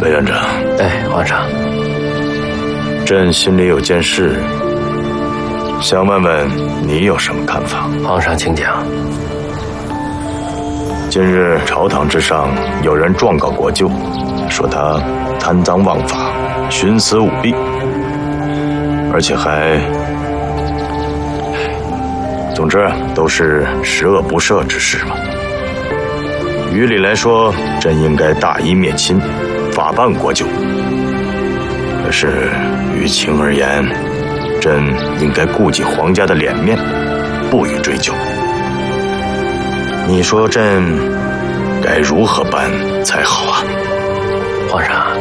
委员长， 哎，皇上， 朕心里有件事，想问问你有什么看法？ 皇上请讲。 近日朝堂之上有人状告国舅，说他贪赃枉法、徇私舞弊，而且总之都是十恶不赦之事嘛。于理来说，朕应该大义灭亲，法办国舅。可是于情而言，朕应该顾及皇家的脸面，不予追究。你说朕该如何办才好啊？ 皇上，